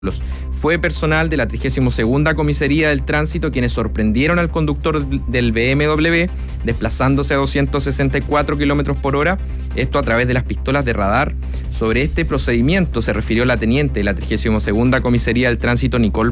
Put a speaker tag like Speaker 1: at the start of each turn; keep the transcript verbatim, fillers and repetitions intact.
Speaker 1: Fue personal de la trigésima segunda Comisaría del Tránsito quienes sorprendieron al conductor del B M W desplazándose a doscientos sesenta y cuatro kilómetros por hora, esto a través de las pistolas de radar. Sobre este procedimiento se refirió la teniente de la trigésima segunda Comisaría del Tránsito, Nicole